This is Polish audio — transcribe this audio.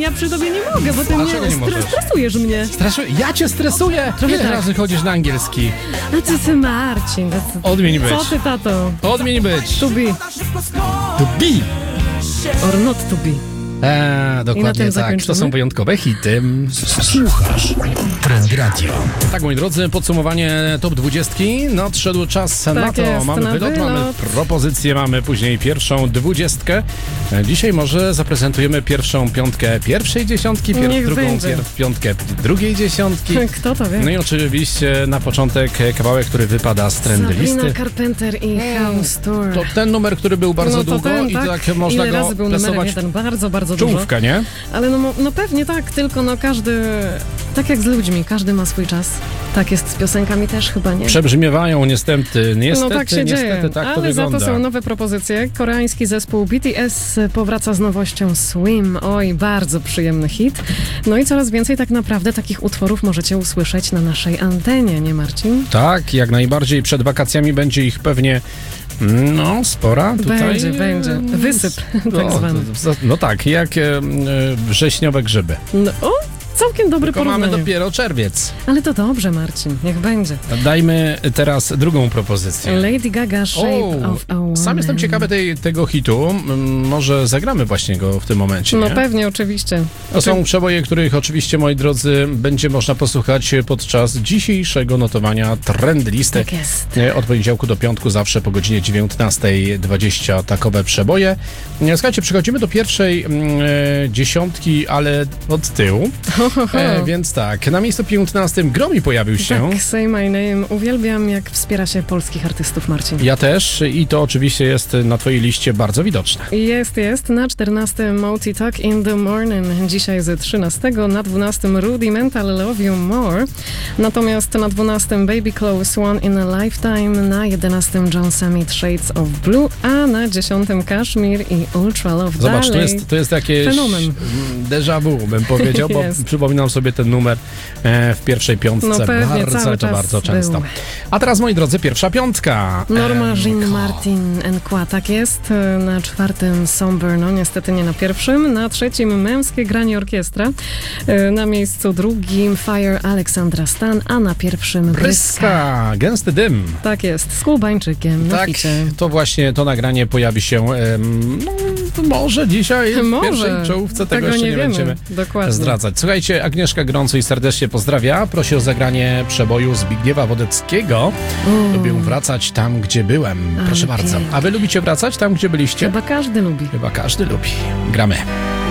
ja przy tobie nie mogę, bo ty Dlaczego nie mnie możesz? stresujesz mnie. Ja cię stresuję! Trochę Ile tak. razy chodzisz na angielski? A ty Marcin. Odmień być. Co ty, tato? Odmień być. To be To be. or not to be. Dokładnie tym tak. zakończymy? To są wyjątkowe hity. Słuchasz Trend Radio. Tak, moi drodzy, podsumowanie top 20. Nadszedł czas na to. jest, Mamy na wylot, mamy wylot. propozycję, mamy później pierwszą 20. Dzisiaj może zaprezentujemy pierwszą piątkę pierwszej dziesiątki, Niech drugą będzie. piątkę drugiej dziesiątki. Kto to wie? No i oczywiście na początek kawałek, który wypada z trendy Sabrina listy. Carpenter i House Tour. To ten numer, który był bardzo no to długo ten, i tak można Ile go razy był numerem plasować jeden? Bardzo, bardzo dużo. czołówka, nie? Ale no pewnie tak, tylko no każdy, tak jak z ludźmi, każdy ma swój czas. Tak jest z piosenkami też chyba, nie? Przebrzmiewają niestety, No tak się dzieje, tak to ale wygląda. za to są nowe propozycje. Koreański zespół BTS powraca z nowością Swim. Oj, bardzo przyjemny hit. No i coraz więcej tak naprawdę takich utworów możecie usłyszeć na naszej antenie, nie Marcin? Tak, jak najbardziej. Przed wakacjami będzie ich pewnie spora. Tutaj, Będzie. Wysyp tak zwany. No tak, jak wrześniowe grzyby. No, całkiem dobre Tylko mamy porównanie. dopiero czerwiec. Ale to dobrze, Marcin, niech będzie. Dajmy teraz drugą propozycję. Lady Gaga, Shape of a Woman. Sam jestem ciekawy tego hitu. Może zagramy właśnie go w tym momencie, No nie? pewnie, oczywiście. To są przeboje, których oczywiście, moi drodzy, będzie można posłuchać podczas dzisiejszego notowania Trend Listy. Tak jest. Od poniedziałku do piątku, zawsze po godzinie 19:20 takowe przeboje. Słuchajcie, przechodzimy do pierwszej dziesiątki, ale od tyłu. Więc tak, na miejscu 15 Gromi pojawił się. Tak, Say My Name. Uwielbiam, jak wspiera się polskich artystów, Marcin. Ja też i to oczywiście jest na twojej liście bardzo widoczne. Jest. Na 14 Multi Talk in the Morning. Dzisiaj ze 13. Na 12 Rudimental Love You More. Natomiast na 12 Baby Clothes One in a Lifetime. Na 11 John Summit Shades of Blue. A na 10 Kashmir i Ultra Love. Zobacz, Dalej. to jest jakieś fenomen. déjà vu, bym powiedział, bo Jest. przypominam sobie ten numer w pierwszej piątce No pewnie, cały bardzo czas często. był. A teraz, moi drodzy, pierwsza piątka. Norma Jean Martin Qua, tak jest. Na 4 Somber, no niestety nie na pierwszym. Na 3 Męskie Granie Orkiestra. Na miejscu 2 Fire Aleksandra Stan, a na 1 Bryska, gęsty dym. Tak jest, z Kubańczykiem na Tak, ficie. to właśnie to nagranie pojawi się może dzisiaj w pierwszej czołówce, tego jeszcze nie wiemy. będziemy Dokładnie. zdradzać. Słuchajcie, Agnieszka gorąco i serdecznie pozdrawia. Prosi o zagranie przeboju Zbigniewa Wodeckiego. Lubię wracać tam, gdzie byłem. Proszę bardzo. pięknie. A wy lubicie wracać tam, gdzie byliście? Chyba każdy lubi. Chyba każdy lubi. Gramy.